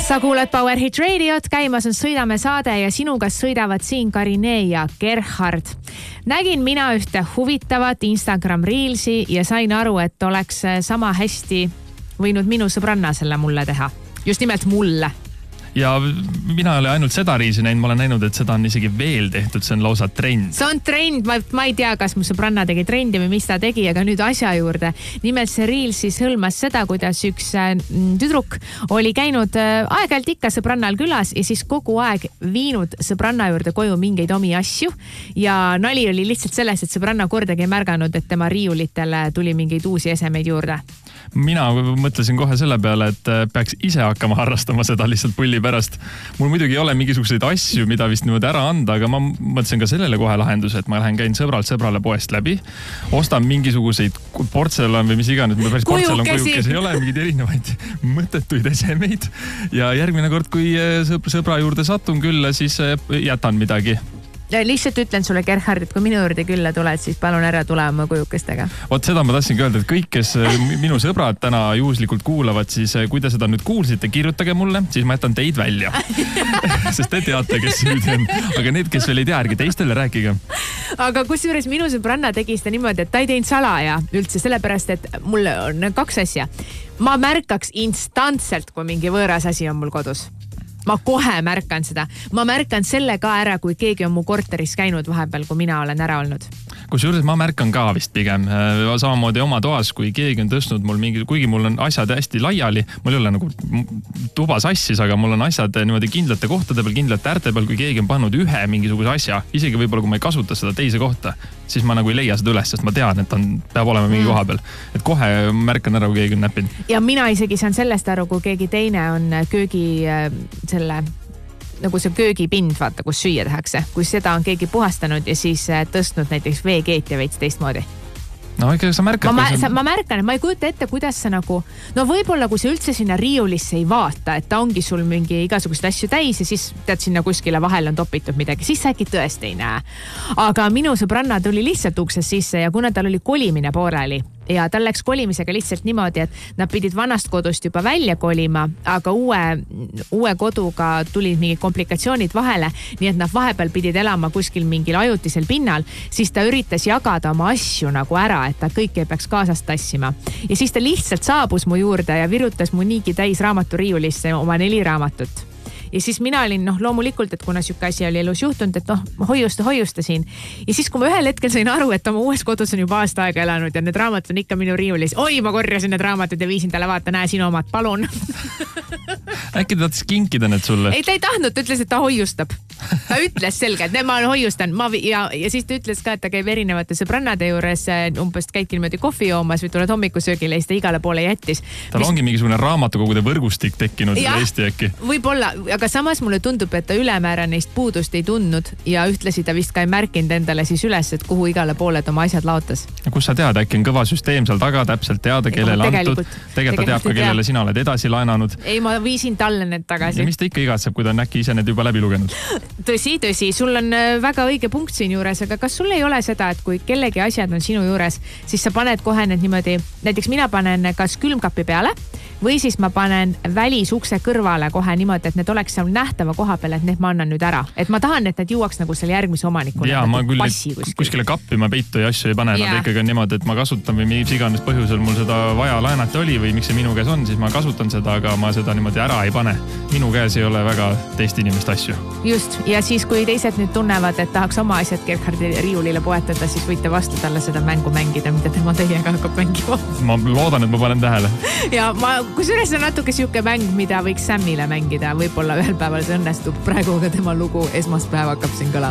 Sa kuulad Power Hit Radiot, käimas on Sõidame saade ja sinuga sõidavad siin Karine ja Gerhard. Nägin mina ühte huvitavat Instagram Reelsi ja sain aru, et oleks sama hästi võinud minu sõbranna selle mulle teha. Just nimelt mulle. Ja mina ei ole ainult seda riisi näinud, ma olen näinud, et seda on isegi veel tehtud, see on lausa trend. See on trend, ma ei tea, kas mu sõbranna tegi trendi või mis ta tegi, aga nüüd asja juurde. Nimelt see Reels siis hõlmas seda, kuidas üks tüdruk oli käinud aeg-ajalt ikka sõbrannal külas ja siis kogu aeg viinud sõbranna juurde koju mingeid omi asju. Ja nali oli lihtsalt selles, et sõbranna kordagi ei märganud, et tema riiulitele tuli mingeid uusi esemeid juurde. Mina mõtlesin kohe selle peale, et peaks ise hakkama harrastama seda lihtsalt pulli pärast. Mul muidugi ei ole mingisuguseid asju, mida vist niimoodi ära anda, aga ma mõtlesin ka sellele kohe lahenduse, et ma käin sõbrale poest läbi, ostan mingisuguseid portselan või mis iganes, päris portselan kujukesi ei ole, mingid erinevaid mõttetuid esemeid ja järgmine kord, kui sõbra juurde satun külla, siis jätan midagi. Lihtsalt ütlen sulle, Gerhard, et kui minu juurde külla tuled, siis palun ära tule oma kujukestega. Vot seda ma tahtsingi öelda, et kõik, kes minu sõbrad täna juhuslikult kuulavad, siis kui te seda nüüd kuulsite, kirjutage mulle, siis ma jätan teid välja. Sest te teate, kes süüdi on. Aga need, kes veel ei tea, ärge teistele rääkige. Aga kusjuures minu sõbranna tegi seda niimoodi, et ta ei teinud salaja üldse, sellepärast, et mul on kaks asja. Ma märkaks instantselt, kui mingi võõras asi on mul kodus. Ma kohe märkan seda. Ma märkan selle ka ära, kui keegi on mu korteris käinud vahepeal, kui mina olen ära olnud. Kusjuures ma märkan ka vist pigem samamoodi oma toas, kui keegi on tõstnud mul mingi, kuigi mul on asjad hästi laiali, mul ei ole nagu tuba sassis, aga mul on asjad niimoodi kindlate kohtade peal, kindlate äärte peal, kui keegi on pannud ühe mingisuguse asja, isegi võib-olla kui ma ei kasuta seda teise kohta, siis ma nagu ei leia seda üles, sest ma tean, et peab olema mingi koha peal. Et kohe märkan ära, kui keegi on näppinud. Ja mina isegi saan sellest aru, kui keegi teine on köögi selle nagu see köögipind, vaata, kus süüa tehakse. Kui seda on keegi puhastanud ja siis tõstnud näiteks veekeet ja veits teistmoodi. No ikka sa märkad. Ma märkan, et ma ei kujuta ette, kuidas sa nagu, no võib-olla kui sa üldse sinna riiulisse ei vaata, et ta ongi sul mingi igasugust asju täis ja siis tead sinna kuskile vahel on topitud midagi, siis sa äkki tõesti ei näe. Aga minu sõbranna tuli lihtsalt uksest sisse ja kuna tal oli kolimine pooleli ja tal läks kolimisega lihtsalt niimoodi, et nad pidid vanast kodust juba välja kolima, aga uue koduga tulid mingid komplikatsioonid vahele, nii et nad vahepeal pidid elama kuskil mingil ajutisel pinnal, siis ta üritas jagada oma asju nagu ära, et ta kõik ei peaks kaasast tassima. Ja siis ta lihtsalt saabus mu juurde ja virutas mu niigi täis raamaturiiulisse oma 4 raamatut. Ja siis mina olin loomulikult, et kuna siuke asi oli elus juhtunud, et ma hoiustasin. Ja siis kui ma ühel hetkel sain aru, et oma uues kodus on juba aasta aega elanud ja need raamatud on ikka minu riiulis. Oi, ma korjasin need raamatud ja viisin talle, vaata, näe sinu omad, palun. Äkki ta tahtis kinkida need sulle? Ei, ta ei tahtnud, ta ütles, et ta hoiustab. Ta ütles selge, et ma hoiustan. Ja siis ta ütles ka, et ta käib erinevate sõbrannade juures, umbes käidki niimoodi kohvi joomas või tuled hommikusöögile ja siis ta igale poole jättis. Tal ongi mingisugune raamatukogude võrgustik tekkinud Eesti äkki. Võib-olla, aga samas mulle tundub, et ta ülemäära neist puudust ei tundnud ja ühtlasi ta vist ka ei märkinud endale siis üles, et kuhu igale poole ta oma asjad laotas. Ja kus sa tead, äkki on kõva süsteem seal taga, täpselt teada, kellele antud. Tegelikult ta teab ka, kellele sina oled edasi laenanud. Ei, ma viisin talle need tagasi. Ja mis ta ikka igatseb, kui ta on äkki ise need juba läbi lugenud? Tõsi, sul on väga õige punkt siin juures, aga kas sul ei ole seda, et kui kellegi asjad on sinu juures, siis sa paned kohe need niimoodi, näiteks mina panen kas külmkapi peale või siis ma panen välisukse kõrvale kohe niimoodi, et need oleks seal nähtava koha peal, et need ma annan nüüd ära. Et ma tahan, et need jõuaks nagu selle järgmise omanikule. Jaa, ma küll kuskile kappi ma peitu ja asju ei pane. Nad ikkagi on niimoodi, et ma kasutan või mis iganes põhjusel mul seda vaja laenata oli või miks see minu käes on, siis ma kasutan seda, aga ma seda niimoodi ära ei pane. Minu käes ei ole väga teist inimest asju. Just, ja siis kui teised nüüd tunnevad, et tahaks oma asjad Gerhardi riiulile poetada, siis võite vastu talle seda mängu mängida, mida tema teiega hakkab mängima. Ma loodan, et ma panen tähele. Ja kusjuures on natuke siuke mäng, mida võiks Sammile mängida. Võib-olla ühel päeval see õnnestub. Praegu ka tema lugu esmaspäev hakkab siin kõlama.